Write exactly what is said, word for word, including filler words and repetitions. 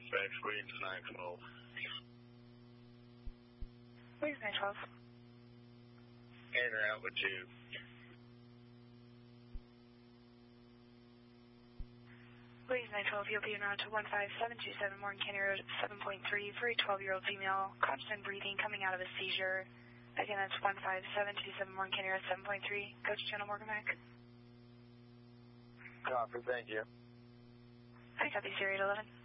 dispatch, Williams nine twelve. Williams nine twelve. Enter out with two. Williams nine twelve, you'll be en route to one five seven two seven Morgan County Road seven point three for a twelve-year-old female, constant breathing coming out of a seizure. Again, that's one five seven two seven Morgan County Road seven point three. Go to Channel Morgan Mac. Copy, thank you. I copy zero eight eleven.